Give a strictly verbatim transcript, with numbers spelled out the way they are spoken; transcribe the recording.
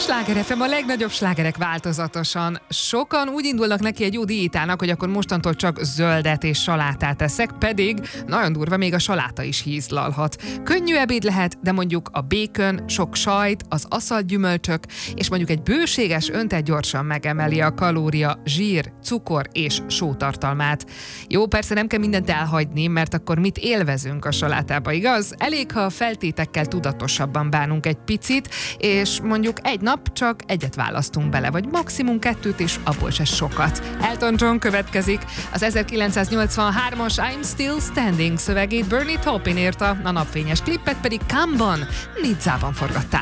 Sláger ef em, a legnagyobb slágerek változatosan. Sokan úgy indulnak neki egy jó diétának, hogy akkor mostantól csak zöldet és salátát eszek, pedig nagyon durva, még a saláta is hízlalhat. Könnyű ebéd lehet, de mondjuk a békön, sok sajt, az aszalt gyümölcsök, és mondjuk egy bőséges öntet gyorsan megemeli a kalória, zsír, cukor és sótartalmát. Jó, persze nem kell mindent elhagyni, mert akkor mit élvezünk a salátába, igaz? Elég, ha a feltétekkel tudatosabban bánunk egy picit, és mondjuk egy nap csak egyet választunk bele, vagy maximum kettőt, és abból se sokat. Elton John következik. Az ezerkilencszáznyolcvanhármas I'm Still Standing szövegét Bernie Taupin írta, a napfényes klippet pedig Cannes-ban, Nizzában forgatták.